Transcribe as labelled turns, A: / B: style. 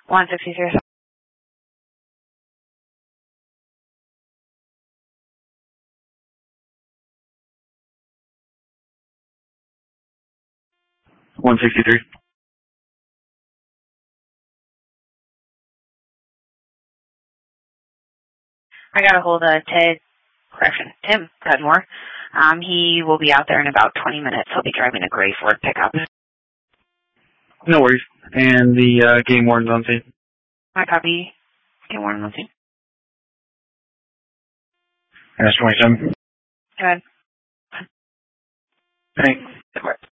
A: 163. I got a hold of Tim Cudmore. He will be out there in about 20 minutes. He'll be driving a gray Ford pickup.
B: No worries. And the game warden's on scene.
A: I copy. Game warden on scene.
B: S-27.
A: Good.
B: Thanks.